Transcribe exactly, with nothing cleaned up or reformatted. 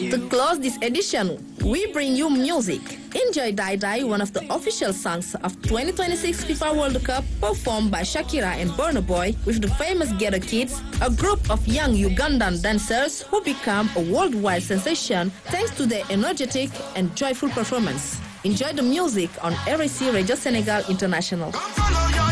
To close this edition, we bring you music. Enjoy Die Die, one of the official songs of twenty twenty-six FIFA World Cup, performed by Shakira and Burna Boy with the famous Ghetto Kids, a group of young Ugandan dancers who become a worldwide sensation thanks to their energetic and joyful performance. Enjoy the music on R S C Radio Senegal International.